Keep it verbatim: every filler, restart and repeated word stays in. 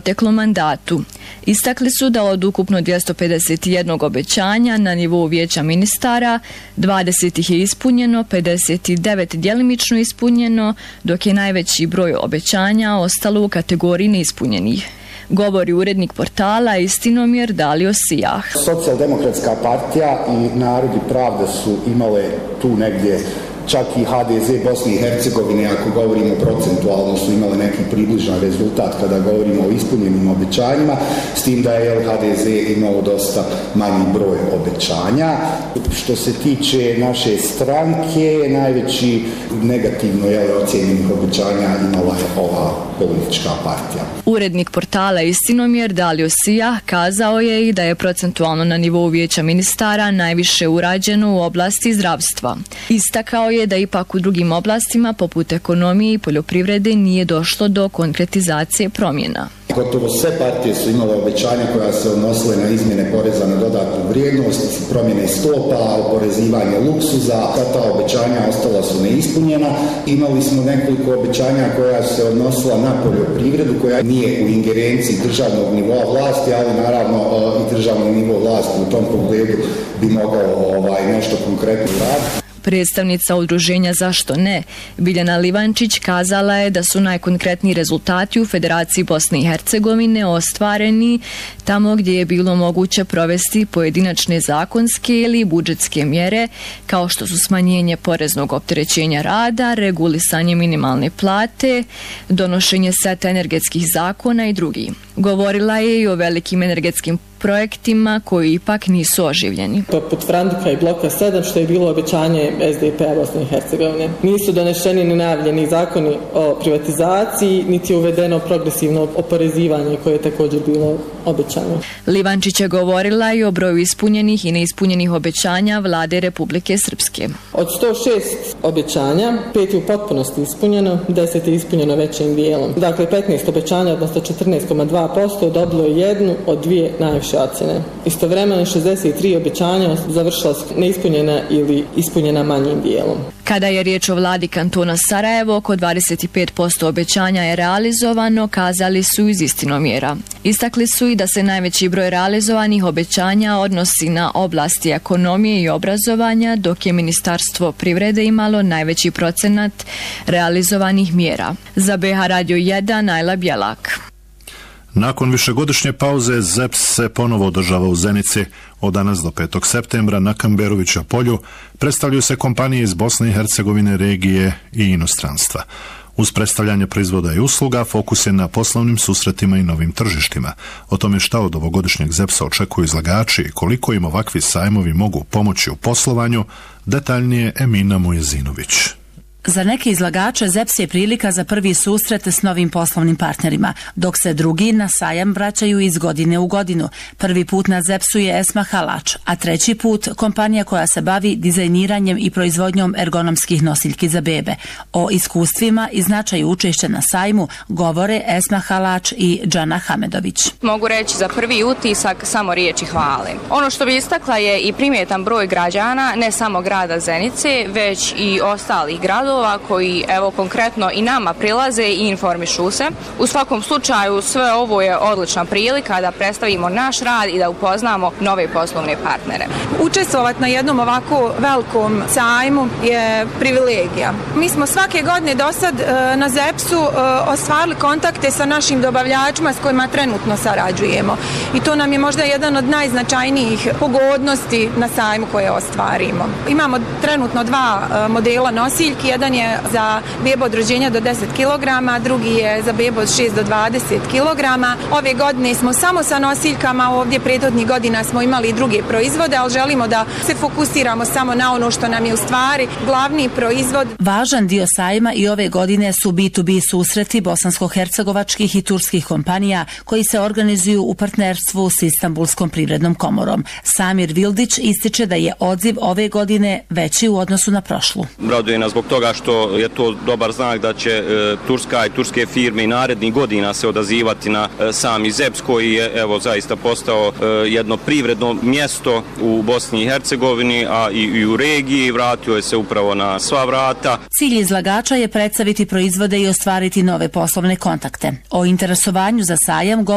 proteklom mandatu. Istakli su da od ukupno dvjesto pedeset jedan obećanja na nivou vijeća ministara, dvadeset ih je ispunjeno, pedeset devet djelimično ispunjeno, dok je najveći broj obećanja ostalo u kategoriji neispunjenih. Govori urednik portala Istinomjer Dalio Sijah. Socijaldemokratska partija i Narod i pravda su imale tu negdje, čak i H D Z Bosne i Hercegovine, ako govorimo procentualno, su imale neki približan rezultat kada govorimo o ispunjenim obećanjima, s tim da je H D Z imao dosta manji broj obećanja. Što se tiče naše stranke, najveći negativno je ocjenjenih obećanja imala je ova politička partija. Urednik portala Istinomjer Dalio Sijah kazao je i da je procentualno na nivou vijeća ministara najviše urađeno u oblasti zdravstva. Istakao je da ipak u drugim oblastima poput ekonomije i poljoprivrede nije došlo do konkretizacije promjena. Gotovo sve partije su imale obećanja koja se odnosile na izmjene poreza na dodatnu vrijednost, promjene stopa, oporezivanje luksuza. Ta obećanja ostala su neispunjena. Imali smo nekoliko obećanja koja se odnosila na poljoprivredu, koja nije u ingerenciji državnog nivoa vlasti, ali naravno i državni nivo vlasti u tom pogledu bi mogao ovaj, nešto konkretno raditi. Predstavnica udruženja Zašto ne, Biljana Livančić, kazala je da su najkonkretniji rezultati u Federaciji Bosne i Hercegovine ostvareni tamo gdje je bilo moguće provesti pojedinačne zakonske ili budžetske mjere, kao što su smanjenje poreznog opterećenja rada, regulisanje minimalne plate, donošenje seta energetskih zakona i drugi. Govorila je i o velikim energetskim projektima koji ipak nisu oživljeni. Poput Franduka i bloka sedam, što je bilo obećanje S D P-a Bosne i Hercegovine. Nisu donešeni ni najavljeni zakoni o privatizaciji, niti je uvedeno progresivno oporezivanje koje je također bilo obećano. Livančić je govorila i o broju ispunjenih i neispunjenih obećanja vlade Republike Srpske. Od sto šest obećanja, pet je u potpunosti ispunjeno, deset je ispunjeno većim dijelom. Dakle, petnaest obećanja, odnosno četrnaest zarez dva posto, dobilo je jednu od dvije najviše ocjene. Istovremeno šezdeset tri obećanja završila su neispunjena ili ispunjena manjim dijelom. Kada je riječ o vladi kantona Sarajevo, oko dvadeset pet posto obećanja je realizovano, kazali su iz Istinomjera. Istakli su i da se najveći broj realizovanih obećanja odnosi na oblasti ekonomije i obrazovanja, dok je Ministarstvo privrede imalo najveći procenat realizovanih mjera. Za B H Radio jedan, Najla Bjelak. Nakon višegodišnje pauze Z E P S se ponovo održava u Zenici. Od danas do petog septembra na Kamberovića polju predstavljaju se kompanije iz Bosne i Hercegovine, regije i inostranstva. Uz predstavljanje proizvoda i usluga, fokus je na poslovnim susretima i novim tržištima. O tome šta od ovogodišnjeg Z E P S-a očekuju izlagači i koliko im ovakvi sajmovi mogu pomoći u poslovanju, detaljnije Emina Mujezinović. Za neke izlagače Z E P S je prilika za prvi susret s novim poslovnim partnerima, dok se drugi na sajam vraćaju iz godine u godinu. Prvi put na Z E P S-u je Esma Halač, a treći put kompanija koja se bavi dizajniranjem i proizvodnjom ergonomskih nosiljki za bebe. O iskustvima i značaju učešća na sajmu govore Esma Halač i Džana Hamedović. Mogu reći za prvi utisak samo riječi hvale. Ono što bi istakla je i primjetan broj građana, ne samo grada Zenice, već i ostalih gradova koji evo konkretno i nama prilaze i informišu se. U svakom slučaju sve ovo je odlična prilika da predstavimo naš rad i da upoznamo nove poslovne partnere. Učestvovati na jednom ovako velikom sajmu je privilegija. Mi smo svake godine do sad na Z E P S-u ostvarili kontakte sa našim dobavljačima s kojima trenutno sarađujemo. I to nam je možda jedan od najznačajnijih pogodnosti na sajmu koje ostvarimo. Imamo trenutno dva modela nosiljki. Jedan je za bebu od rođenja do deset kilograma, drugi je za bebu od šest do dvadeset kilograma. Ove godine smo samo sa nosiljkama, ovdje prethodnih godina smo imali i druge proizvode, ali želimo da se fokusiramo samo na ono što nam je u stvari glavni proizvod. Važan dio sajma i ove godine su B to B susreti bosansko-hercegovačkih i turskih kompanija koji se organizuju u partnerstvu s Istanbulskom privrednom komorom. Samir Vildić ističe da je odziv ove godine veći u odnosu na prošlu. Raduje nas zbog toga što je to dobar znak da će e, Turska i turske firme i narednih godina se odazivati na e, sami Z E P S koji je evo zaista postao e, jedno privredno mjesto u Bosni i Hercegovini, a i, i u regiji, vratio je se upravo na sva vrata. Cilj izlagača je predstaviti proizvode i ostvariti nove poslovne kontakte. O interesovanju za sajam